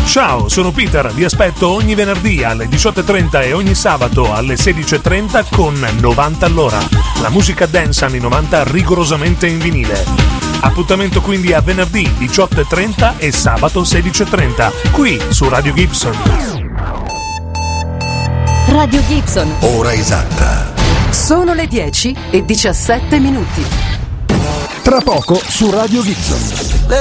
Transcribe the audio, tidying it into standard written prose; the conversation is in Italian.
Ciao, sono Peter, vi aspetto ogni venerdì alle 18.30 e ogni sabato alle 16.30 con 90 all'ora. La musica dance anni 90 rigorosamente in vinile. Appuntamento quindi a venerdì 18.30 e sabato 16.30, qui su Radio Gibson. Radio Gibson. Ora esatta. Sono le 10:17. Tra poco su Radio Gibson.